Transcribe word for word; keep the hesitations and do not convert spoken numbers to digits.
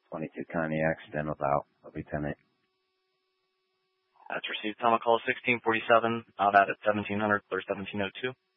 twenty-two Cognac, stand without, Lieutenant. That's received. Tom, call sixteen forty-seven, out at seventeen hundred or seventeen oh two.